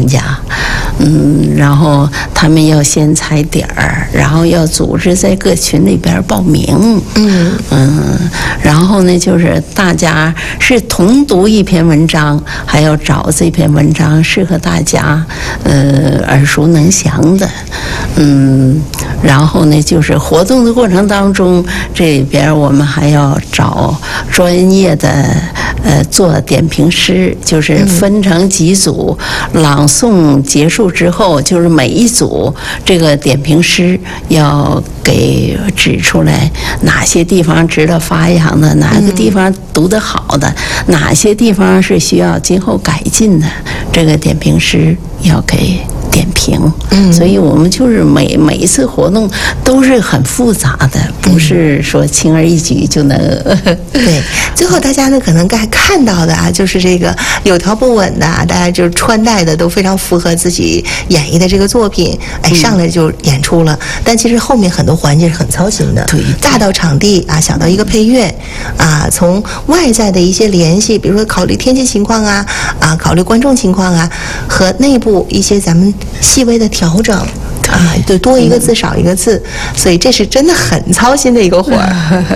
加，然后他们要先踩点儿，然后要组织在各群里边报名，然后呢，就是大家是同读一篇文章，还要找这篇文章适合大家，耳熟能详的，然后呢，就是活动的过程当中，这里边我们还要找专业的做点评师，就是分成几组，朗诵结束之后，就是每一组这个点评师要给指出来哪些地方值得发扬的，哪个地方读得好的，哪些地方是需要今后改进的，这个点评师要给点评。所以我们就是每一次活动都是很复杂的，不是说轻而易举就能。 对，最后大家呢可能看到的啊，就是这个有条不紊的，大家就是穿戴的都非常符合自己演绎的这个作品，上来就演出了。但其实后面很多环节是很操心的， 对， 大到场地啊，小到一个配乐啊，从外在的一些联系，比如说考虑天气情况啊，考虑观众情况啊，和内部一些咱们细微的调整。对，多一个字少一个字，所以这是真的很操心的一个活儿。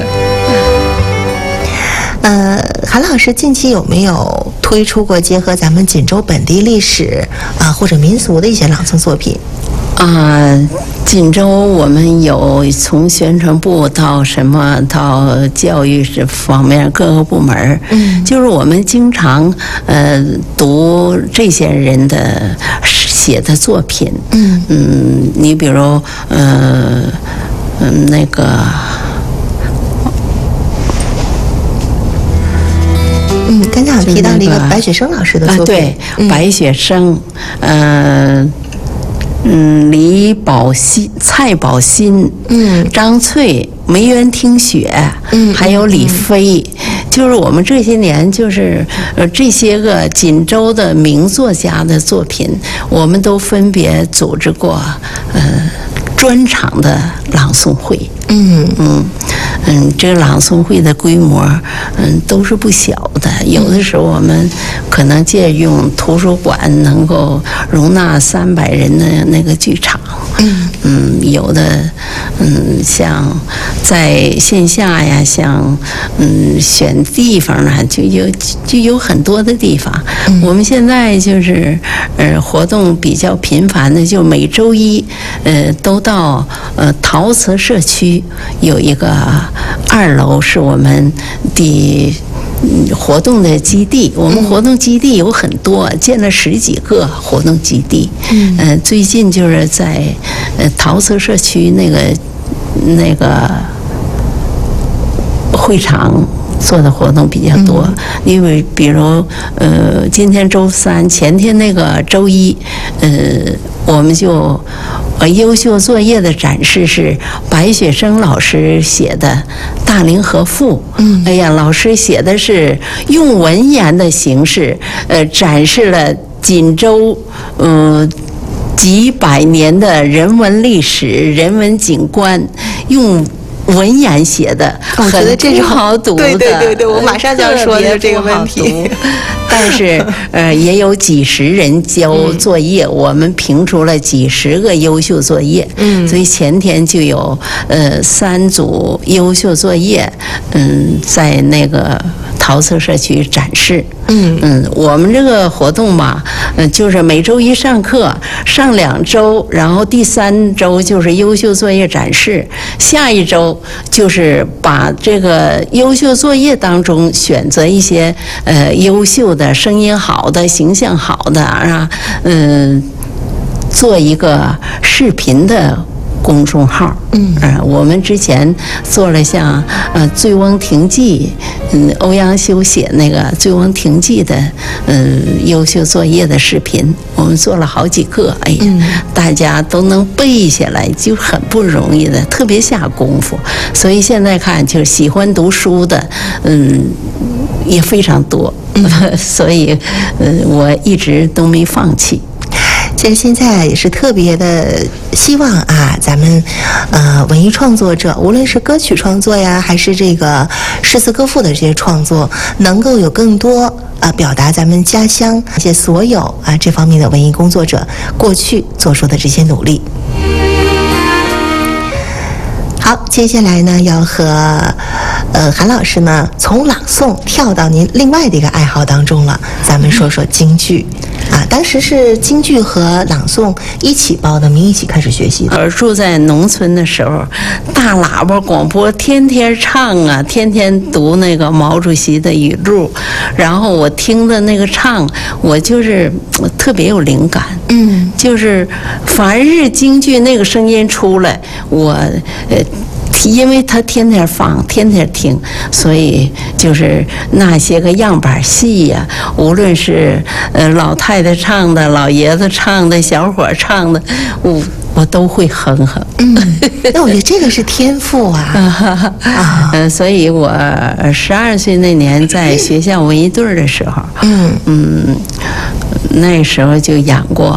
韩老师近期有没有推出过结合咱们锦州本地历史或者民俗的一些朗诵作品？ 锦州我们有从宣传部到到教育这方面各个部门，就是我们经常读这些人的写的作品，你比如那个。 刚才我提到了一个白雪生老师的作品， 对，白雪生，李宝新、蔡宝新，张翠、梅园听雪，还有李飞，就是我们这些年就是这些个锦州的名作家的作品，我们都分别组织过专场的朗诵会。这个朗诵会的规模，都是不小的。有的时候我们可能借用图书馆能够容纳300人的那个剧场。有的，像在线下呀，像选地方呢，就有很多的地方。我们现在就是活动比较频繁的，就每周一都到陶瓷社区有一个2楼是我们的活动的基地。我们活动基地有很多，建了10几个活动基地。最近就是在陶瓷社区那个会场做的活动比较多，因为比如今天周3，前天那个周1，我们就优秀作业的展示是白雪生老师写的《大凌河赋》。哎呀，老师写的是用文言的形式，展示了锦州几百年的人文历史、人文景观，用文言写的， 我觉得这很不好读的。 对，我马上就要说的这个问题。 但是也有几十人交作业，我们评出了几十个优秀作业。所以前天就有3组优秀作业，在那个陶瓷社区展示。我们这个活动嘛，就是每周一上课，上2周，然后第3周就是优秀作业展示，下一周就是把这个优秀作业当中选择一些优秀的、声音好的、形象好的做一个视频的公众号。我们之前做了像《醉翁亭记》，欧阳修写那个《醉翁亭记》的优秀作业的视频，我们做了好几个。哎呀，大家都能背下来，就很不容易的，特别下功夫。所以现在看，就是喜欢读书的，也非常多。所以我一直都没放弃。 其实现在也是特别的希望啊，咱们文艺创作者，无论是歌曲创作呀，还是这个诗词歌赋的这些创作，能够有更多表达咱们家乡一些所有这方面的文艺工作者过去做出的这些努力。好，接下来呢，要和韩老师呢从朗诵跳到您另外的一个爱好当中了，咱们说说京剧啊。当时是京剧和朗诵一起报的名，一起开始学习的。 住在农村的时候，大喇叭广播天天唱啊，天天读那个毛主席的语录，然后我听的那个唱，我就是特别有灵感。就是凡是京剧那个声音出来，我因为他天天放，天天听，所以就是那些个样板戏呀，无论是老太太唱的、老爷子唱的、小伙唱的，我都会哼哼。 那我觉得这个是天赋啊！ 所以我12岁那年在学校文艺队的时候，那时候就演过